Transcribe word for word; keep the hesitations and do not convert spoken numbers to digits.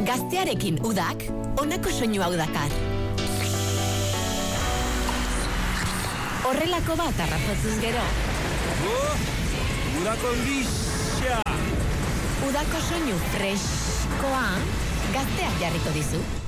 Gaztearekin udak, honako soinu hau dakar. Horrelako bat harrapatzuz gero. Oh, udako ondixia! Udako soinu freskoa, gazteak jarriko dizu.